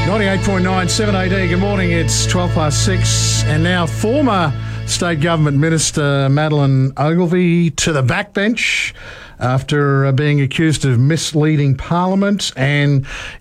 98.9 7AD. Good morning. It's 6:12, and now former State Government Minister Madeleine Ogilvie to the backbench after being accused of misleading Parliament. And